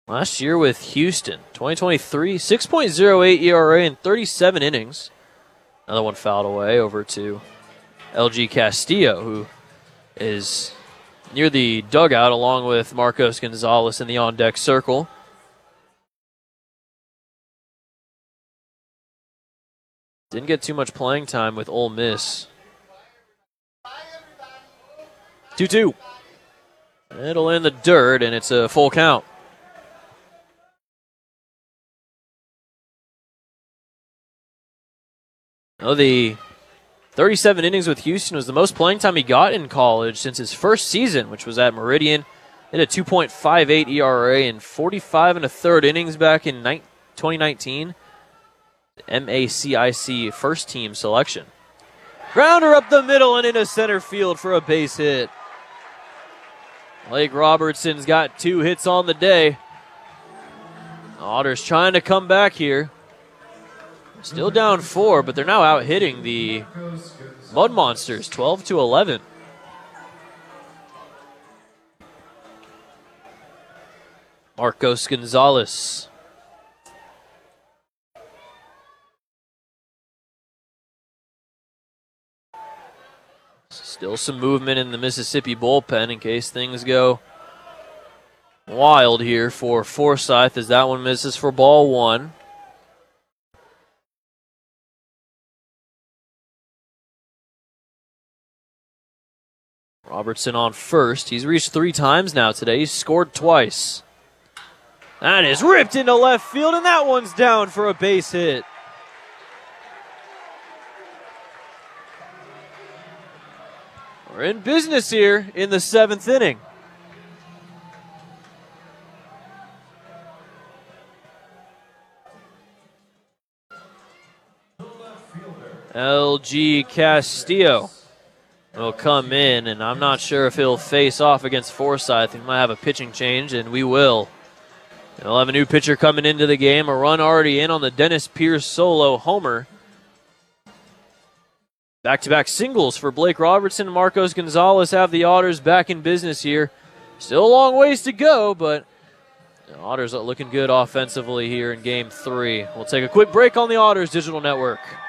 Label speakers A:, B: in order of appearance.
A: Last year with Houston, 2023, 6.08 ERA in 37 innings. Another one fouled away over to LG Castillo, who is near the dugout along with Marcos Gonzalez in the on-deck circle. Didn't get too much playing time with Ole Miss. 2-2. It'll in the dirt, and it's a full count. Now the 37 innings with Houston was the most playing time he got in college since his first season, which was at Meridian. Hit a 2.58 ERA in 45 1/3 innings back in 2019. MACIC first team selection. Grounder up the middle and into center field for a base hit. Blake Robertson's got 2 hits on the day. Otters trying to come back here. Still down 4, but they're now out hitting the Mud Monsters 12-11. Marcos Gonzalez. Still some movement in the Mississippi bullpen in case things go wild here for Forsyth as that one misses for ball 1. Robertson on first. He's reached 3 times now today. He's scored twice. That is ripped into left field, and that one's down for a base hit. We're in business here in the 7th inning. LG Castillo will come in, and I'm not sure if he'll face off against Forsyth. He might have a pitching change, and we will. We'll have a new pitcher coming into the game. A run already in on the Dennis Pierce solo homer. Back-to-back singles for Blake Robertson and Marcos Gonzalez have the Otters back in business here. Still a long ways to go, but the Otters are looking good offensively here in Game 3. We'll take a quick break on the Otters Digital Network.